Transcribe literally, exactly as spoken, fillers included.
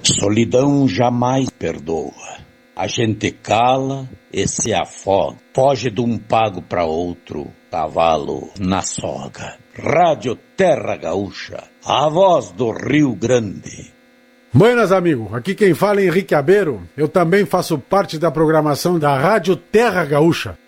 Solidão jamais perdoa. A gente cala e se afoga. Foge de um pago para outro, cavalo na soga. Rádio Terra Gaúcha, a voz do Rio Grande. Buenas, amigo. Aqui quem fala é Henrique Abeiro. Eu também faço parte da programação da Rádio Terra Gaúcha.